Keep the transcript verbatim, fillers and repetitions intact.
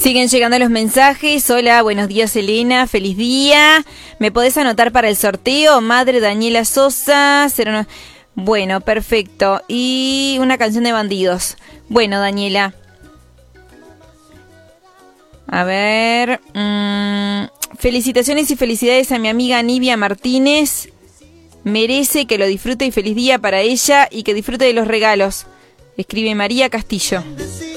Siguen llegando los mensajes. Hola, buenos días Elena, feliz día. ¿Me podés anotar para el sorteo? Madre Daniela Sosa. cero nueve Bueno, perfecto. Y una canción de bandidos. Bueno, Daniela. A ver. Mmm, felicitaciones y felicidades a mi amiga Nivia Martínez. Merece que lo disfrute y feliz día para ella y que disfrute de los regalos. Escribe María Castillo.